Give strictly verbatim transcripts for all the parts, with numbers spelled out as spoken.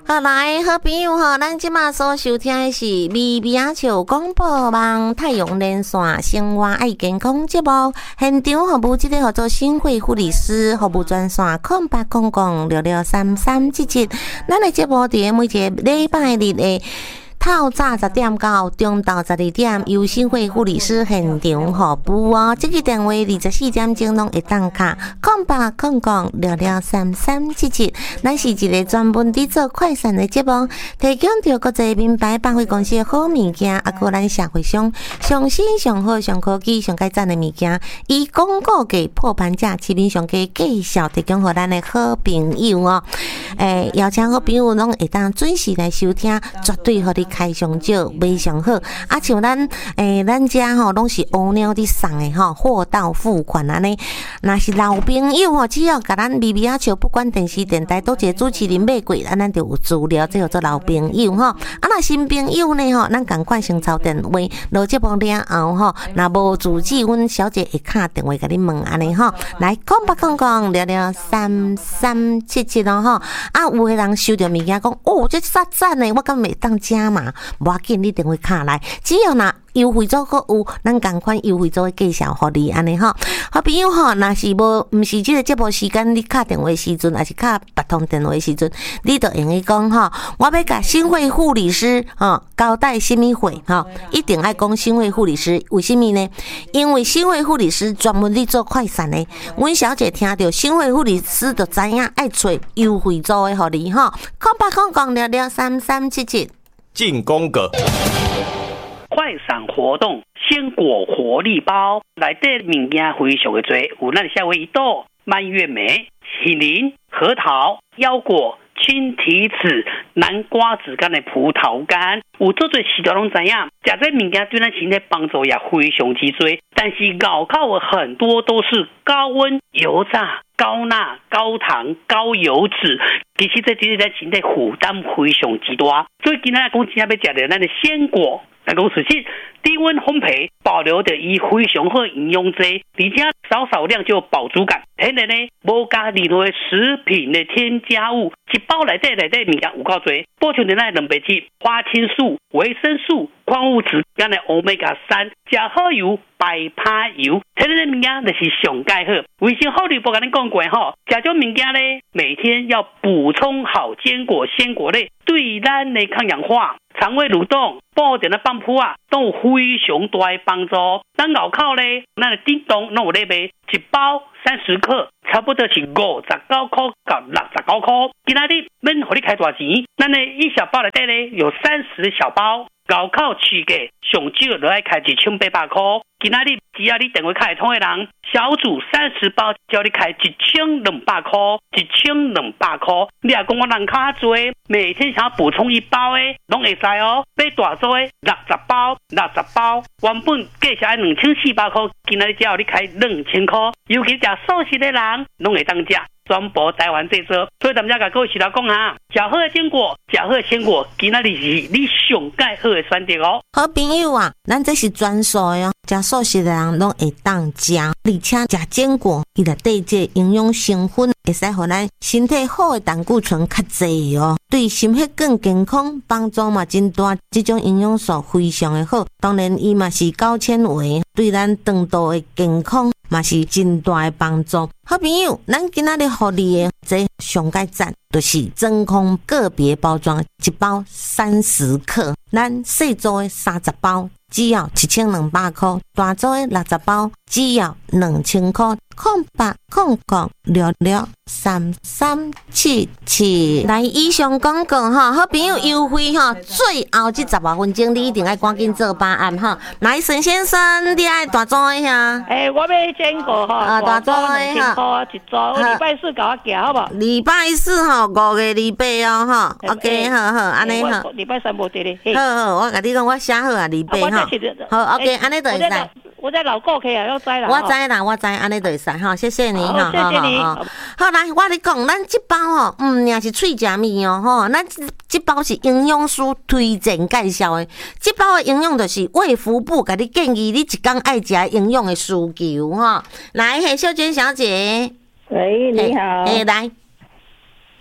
好来，好朋友吼，咱即马所收听的是微微笑广播网太阳连线生活爱健康节目，现场服务即个合作新会护理师服务专线空八空空六六三三七七，咱的节目伫每一个礼拜日的透早十点到中昼十二点，由新会护理师现场服务哦。这个电话二十四点钟拢会当卡，空八空空六六三三七七。咱是一个专门伫做快闪的节目，提供着国际名牌百货公司的好物件，啊，个咱社会上上新、上好、上科技、上改赞的物件，以广告价破盘价、市面上价介绍，提供互咱的好朋友哦。诶，邀请好朋友拢会当准时来收听，绝对互你开上少，卖上好。啊，像咱诶，咱遮吼拢是乌鸟伫送诶吼，货到付款安尼。若是老朋友吼，只要甲咱微微啊笑，不管电视电台倒一个主持人买过，咱咱就有资料，这叫做老朋友吼。啊，若新朋友呢吼，咱赶快先抄电话，落节目了后吼，若无主旨，阮小姐会敲电话甲你问安尼吼。来，讲吧讲讲，聊聊三三七七咯吼。啊，有个人收到物件讲，哦，这啥赞呢？我敢袂当食嘛？无要紧，你电话敲来，只要若优惠组阁有，咱共款优惠组的介绍互你安尼吼。好朋友吼，若是无毋是即个节目时间，你敲电话时阵，还是敲别通电话时阵，你就用伊讲吼，我要甲新会护理师吼交代什么会吼，一定爱讲新会护理师，为什么呢？因为新会护理师专门咧做快闪的，阮小姐听到新会护理师就知影爱找优惠组的互你吼，空八空空聊聊三三七七。 进攻阁快闪活动，鲜果活力包，内底物件非常的多，有咱夏威夷豆、蔓越莓、喜梨、核桃、腰果、青提子、南瓜子干的葡萄干，有做做许多拢知影，食这物件对咱身体帮助也非常之多。但是咬靠的很多都是高温、油炸、高钠、高糖、高油脂，其实这就是咱身体负担非常之大。所以今天来讲，今天要食的咱的鲜果。来讲实际，低温烘焙保留的伊非常好营养剂，而且少少量就有饱足感。天然呢，无加任何食品的添加物，一包内底内底物件有够多，补充的咱蛋白质、花青素、维生素、矿物质，咱的欧米伽三，加好油、白趴油，天然的物件就是上介好。卫生福利部跟你讲过吼，这种物件呢，每天要补充好坚果、鲜果类，对咱的抗氧化、肠胃蠕动、保健的帮浦啊，都有非常大的帮助。咱咬口呢，咱的叮咚拢有咧卖，一包三十克，差不多是五十九块到六十九块。今仔日免互你开大钱，咱的一小包内底呢有三十小包。咬口起价上少就要开一千八百块，今仔日只要你电话开通的人，小组三十包叫你开一千两百块，一千两百块。你若讲我人较多，每天想要补充一包的，拢会使哦。买大组的六十包，六十包，原本价是爱两千四百块，今仔日只要你开两千块。尤其食素食的人，拢会当食。全部台湾制作，所以咱们要甲各位徐老讲哈，食好的坚果，食好的鲜果，今仔日是你上介好的选择哦。 好朋友啊，咱这是专属的哦，食素食的人拢会当食，而且食坚果，伊内底这营养成分会使互咱身体好的胆固醇较济哦，对心血更健康帮助嘛真大。这种营养素非常的好，当然伊嘛是高纤维，对咱肠道的健康嘛是真大的帮助。好朋友，咱今仔日互你的这上介赞，就是真空个别包装，一包三十克，咱细组的三十包只要一千两百块，大组的六十包只要两千块。空八空空六六三三七七，来以上广告哈，好朋友优惠哈，最后这十八分钟你一定要赶紧做答案哈。来，沈先生，你爱大组的呀？ 诶、欸，我要坚果哈， 啊，大组的哈， 一组，我礼拜四搞我寄好不好？ 礼拜四吼，五月礼拜哦哈 ，OK， 好好，安尼好。 礼拜三无得咧。 好好，我甲你讲，我写好啊，礼拜哈。好 ，OK， 安尼就会使。 我在老顾客啊，要知啦。 我知啦，我知，安尼就会使哈，谢谢你哈， 谢谢你。 好，来，我你讲，咱这包吼，嗯，也是脆食面哦，吼，咱这包是营养师推荐介绍的，这包的营养就是卫福部甲你建议你一天爱食营养的需求哈。来，嘿，秀娟小姐， 喂，你好， 嘿，来。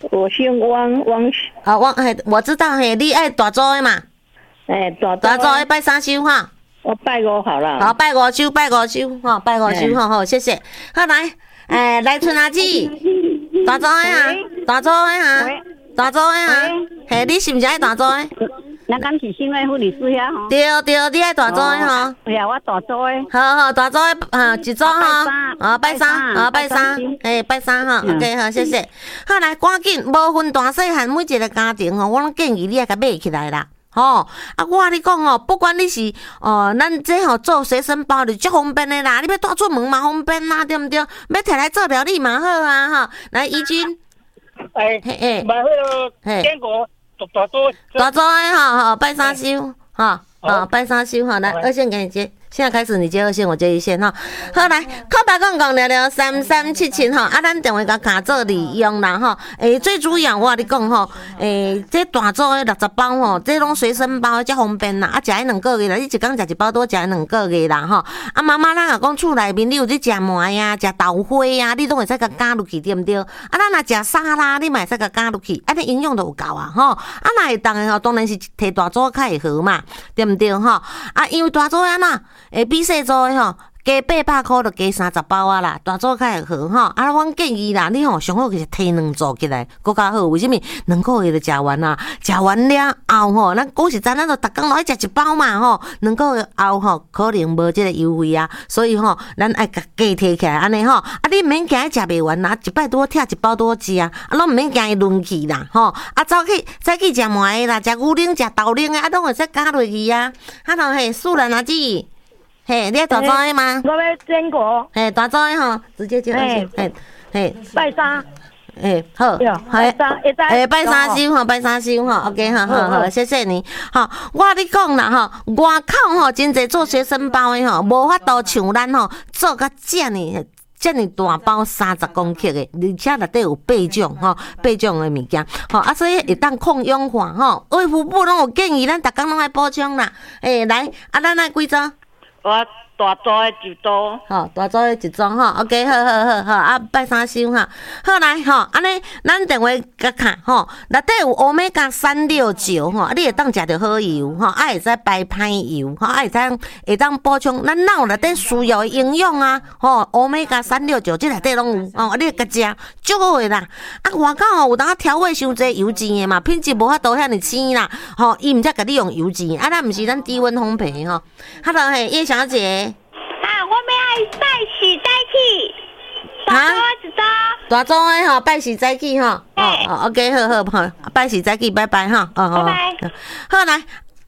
我姓汪，汪。 啊，汪嘿，我知道嘿，你爱大组的嘛？ 哎，大大组的拜三收哈。 我拜五好了。 好，拜五收，拜五收，哈，拜五收，好好，谢谢。好来，诶，来春阿姊，大组的哈，大组的哈，大组的哈，嘿，你是毋是爱大组的？ 咱敢是新爱护理师遐吼？ 对对，你爱大组的吼？ 哎呀，我大组的。 好好，大组的啊，一组哈，啊，拜三，啊，拜三，诶，拜三哈 ，OK， 好，谢谢。好来，赶紧，无分大细汉，每一个家庭吼，我拢建议你爱甲买起来啦。吼、哦，啊，我跟你讲哦，不管你是哦，咱这吼、哦、做随身包就足方便的啦，你要带出门嘛方便啦，对毋对？要摕来做料理嘛好啊，哈。来，怡君， 哎，嘿嘿，买迄个坚果大大组， 大组的吼吼，拜三收，哈，好，拜三收哈，来，二线给你接。现在开始，你接二线，我接一线哈。好来，空白讲讲聊聊三三七七哈，啊，咱电话甲卡做利用啦哈。诶、欸，最主要我跟你讲吼，诶、欸，这大组的六十包吼，这拢随身包，才方便啦。啊，食迄两个月啦，你一工食一包多，食两个月啦哈。啊，妈妈咱若讲厝内面你有咧食糜呀、食豆花呀，你拢会使甲加入去，对毋对？啊，咱若食沙拉，你嘛会使甲加入去，啊，你营养都有够啊吼。啊，若会当的吼，当然是摕大组较会好嘛，对毋对吼？啊，因为大组安那。诶，比细组诶吼，加八百箍就加三十包啊啦，大组较会好吼。啊，阮建议啦，你吼上好就是摕两组起来，搁较好。为什么？两个月就食完啦，食完了后吼，咱讲实在，咱就逐工落去食一包嘛吼。两个月后吼，可能无即个优惠啊，所以吼，咱爱甲加摕起来安尼吼。啊，你毋免惊伊食袂完啦，一摆多拆一包多食啊，啊，拢毋免惊伊轮去啦吼。啊，走去再去食糜诶啦，食牛奶、食豆奶诶，啊，拢会使加落去啊。哈喽嘿，素人阿姊。嘿，你爱大组的吗？ 我要坚果。 嘿，大组的吼，直接接。嘿，嘿，嘿， 拜三。 嘿，好， 拜三， 哎，拜三收吼，拜三收吼 ，OK， 好好好，谢谢你。好，我跟你讲啦吼，外口吼真侪做学生包的吼，无法度像咱吼做甲遮尔。遮尔大包三十公克的，而且内底有八种吼，八种的物件，吼啊，所以会当抗氧化吼。卫福部拢有建议，咱逐工拢爱补充啦。诶，来，啊，咱爱几组？ 我大组的一组， 吼，大组的一组吼 ，OK， 好好好好，啊，拜三收哈，好来吼，安尼咱电话甲卡吼，内底有欧米伽三六九吼，你会当食着好油吼，啊会使排歹油吼，啊会当会当补充咱脑内底需要的营养啊，吼，欧米伽三六九这内底拢有吼，你甲食足好诶啦，啊外口吼有当调味伤济油脂诶嘛，品质无法度遐尼鲜啦，吼，伊毋则甲你用油脂，啊咱毋是咱低温烘焙吼，哈喽嘿，叶小姐。 啊，我要爱拜洗早起，大组一组， 大组的吼，拜洗早起吼，哦哦 ，OK， 好好好，拜洗早起，拜拜哈，哦哦，拜拜，好来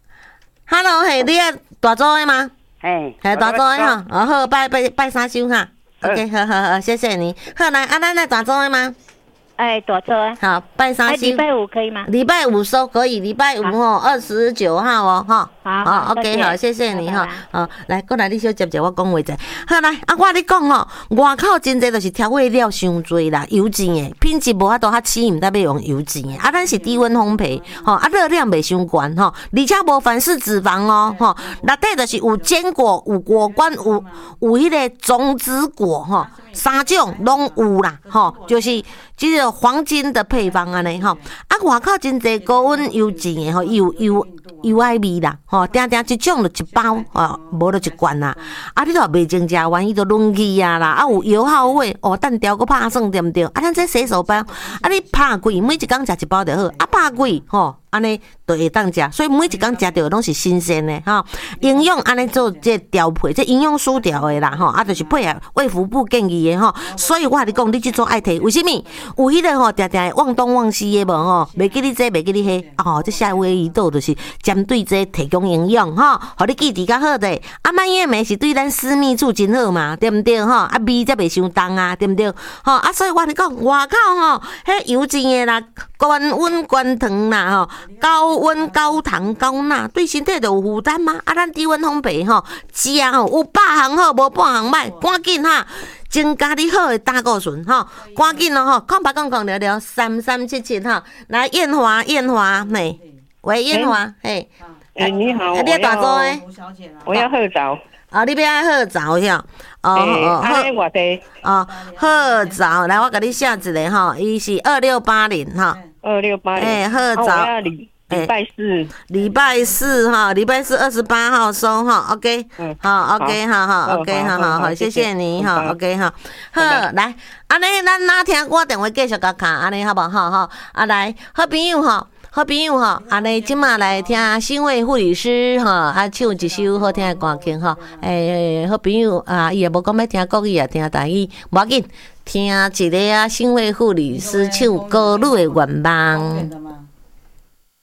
，Hello， 嘿，你啊大组的吗？ 嘿， 嘿，大组的哈，哦好，拜拜拜三收哈 ，OK， 好好好，谢谢你，好来，啊，咱来大组的吗？ 哎，大组的， 好，拜三收， 礼拜五可以吗？ 礼拜五收可以，礼拜五吼，二十九号哦，哈。好 ，OK， 好，谢谢你哈。好，来，过来，你小接接我讲话者。好来，啊，我跟你讲吼，外口真侪就是调味料伤多啦，油脂诶，品质无法度较鲜，毋得要用油脂诶。啊，咱是低温烘焙，吼，啊，热量袂伤悬吼，而且无反式脂肪哦，吼，内底就是有坚果、有果干、有有迄个种子果吼，三种拢有啦，吼，就是即个黄金的配方安尼吼。啊，外口真侪高温油脂诶，吼，有有油爱味啦。吼，定定即种就一包，哦，无就一罐啦。啊，你若袂精食完，伊就轮去啊啦。啊，有油耗味，哦，蛋条搁拍算对毋对？啊，咱这洗手包，啊，你拍贵，每一工食一包就好。啊，拍贵，吼，安尼就会当食。所以每一工食着拢是新鲜的，吼。营养安尼做这调配，这营养素调的啦，吼。啊，就是配合卫福部建议的吼。所以我跟你讲，你即种爱摕，为什么？有迄个吼，定定忘东忘西的无吼，袂记你这，袂记你迄，哦，这夏威夷豆就是针对这提供营养吼，互你记忆较好的。啊，蔓越莓是对咱私密处真好嘛，对毋对吼？啊，味才袂伤重啊，对毋对？吼啊，所以我跟你讲，外口吼，迄油脂的啦，高温高糖啦，吼，高温高糖高钠，对身体就有负担嘛。啊，咱低温烘焙吼，食吼有半行好，无半行歹，赶紧哈。增加你好的胆固醇吼，赶紧咯吼，空白讲讲聊聊三三七七哈，来燕华燕华嘿，喂燕华嘿， 哎你好， 你大组的， 我要喝早。 哦，你要爱喝早呀？哦哦，安尼偌济？ 哦，喝早，来我给你写一个吼，伊是二六八零哈。 二六八零。 哎，喝早。 礼拜四， 礼拜四哈，礼拜四二十八号收哈 ，OK，嗯，好 ，OK， 好好 ，OK， 好好好，谢谢你哈 ，OK 哈，好，来，安尼咱哪听我电话继续甲卡，安尼好不好哈？啊来，好朋友哈，好朋友哈，安尼今嘛来听新卫护理师哈，啊唱一首好听的歌曲哈，诶，好朋友啊，伊也无讲要听国语啊，听台语，无要紧，听一个啊新卫护理师唱《歌女的愿望》。